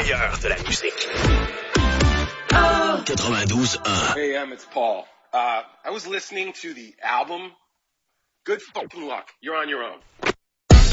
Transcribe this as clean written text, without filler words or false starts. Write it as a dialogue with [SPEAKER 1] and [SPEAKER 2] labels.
[SPEAKER 1] meilleur de la musique.
[SPEAKER 2] 92.1.
[SPEAKER 3] Hey, it's Paul. I was listening to the album. Good fucking luck. You're on your own.